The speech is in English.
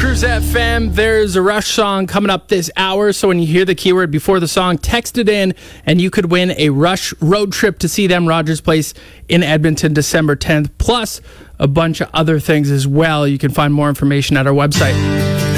Cruise FM, there's a Rush song coming up this hour, so when you hear the keyword before the song, text it in, and you could win a Rush road trip to see them, Rogers Place in Edmonton, December 10th, plus a bunch of other things as well. You can find more information at our website.